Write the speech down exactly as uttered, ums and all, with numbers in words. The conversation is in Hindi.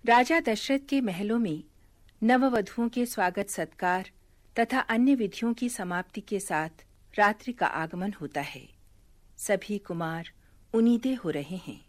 राजा दशरथ के महलों में नववधुओं के स्वागत सत्कार तथा अन्य विधियों की समाप्ति के साथ रात्रि का आगमन होता है। सभी कुमार उन्नीदे हो रहे हैं।